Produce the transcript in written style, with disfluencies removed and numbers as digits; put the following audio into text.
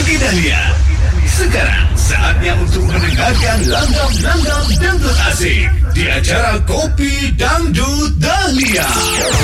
Keluarga Dahlia. Sekarang saatnya untuk mendengarkan langgam-langgam dangdut asik di acara Kopi Dangdut Dahlia.